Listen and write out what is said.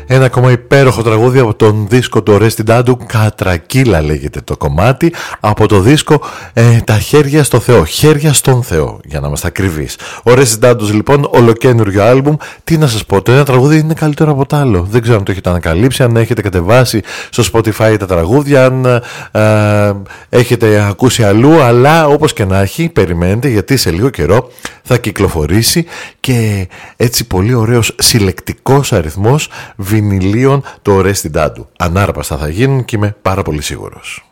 Ένα ακόμα υπέροχο τραγούδι από τον δίσκο του Ορέστη Ντάντου, Κατρακύλα λέγεται το κομμάτι, από το δίσκο Τα χέρια στο Θεό, χέρια στον Θεό για να είμαστε ακριβείς. Ο Ορέστης Ντάντους λοιπόν, ολοκένουργιο άλμπουμ. Τι να σας πω, το ένα τραγούδι είναι καλύτερο από το άλλο. Δεν ξέρω αν το έχετε ανακαλύψει, αν έχετε κατεβάσει στο Spotify τα τραγούδια, αν έχετε ακούσει αλλού, αλλά όπως και να έχει, περιμένετε γιατί σε λίγο καιρό θα κυκλοφορήσει και έτσι πολύ ωραίος συλλεκτικός αριθμός βινιλίων του Ορέστη Ντάντου. Ανάρπαστα θα γίνουν και είμαι πάρα πολύ σίγουρος.